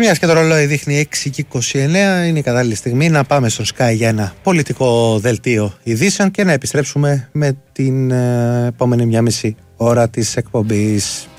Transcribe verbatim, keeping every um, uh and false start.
μιας και το ρολόι δείχνει έξι και είκοσι εννέα, είναι η κατάλληλη στιγμή να πάμε στον Sky για ένα πολιτικό δελτίο ειδήσεων και να επιστρέψουμε με την ε, επόμενη μια μισή ώρα της εκπομπής.